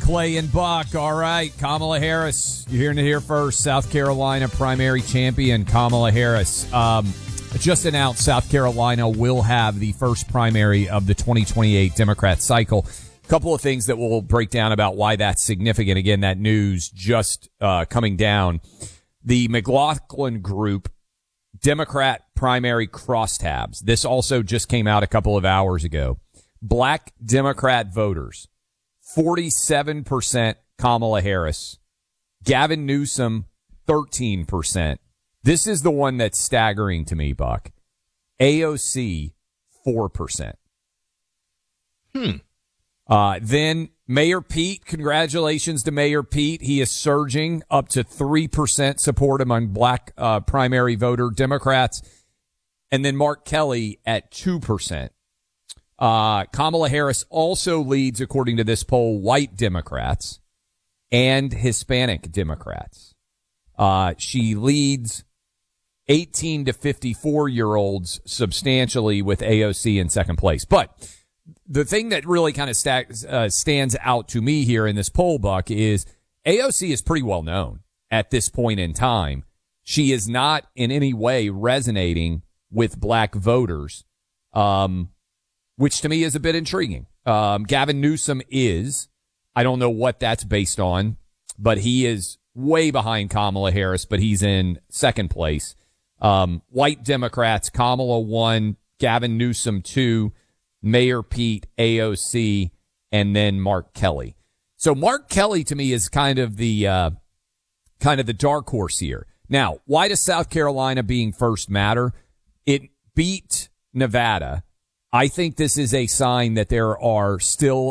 Clay and Buck. All right, Kamala Harris. You're hearing it here first. South Carolina primary champion Kamala Harris. Just announced South Carolina will have the first primary of the 2028 Democrat cycle. A couple of things that we'll break down about why that's significant. Again, that news just coming down. The McLaughlin Group Democrat primary crosstabs. This also just came out a couple of hours ago. Black Democrat voters, 47% Kamala Harris. Gavin Newsom, 13%. This is the one that's staggering to me, Buck. AOC, 4%. Then Mayor Pete, congratulations to Mayor Pete. He is surging up to 3% support among black primary voter Democrats. And then Mark Kelly at 2%. Kamala Harris also leads, according to this poll, white Democrats and Hispanic Democrats. She leads 18 to 54-year-olds substantially with AOC in second place. But the thing that really kind of stands out to me here in this poll, Buck, is AOC is pretty well known at this point in time. She is not in any way resonating with black voters, which to me is a bit intriguing. Gavin Newsom is. I don't know what that's based on, but he is way behind Kamala Harris, but he's in second place. White Democrats, Kamala 1, Gavin Newsom 2, Mayor Pete, AOC, and then Mark Kelly. So Mark Kelly to me is kind of the dark horse here. Now, why does South Carolina being first matter? It beat Nevada. I think this is a sign that there are still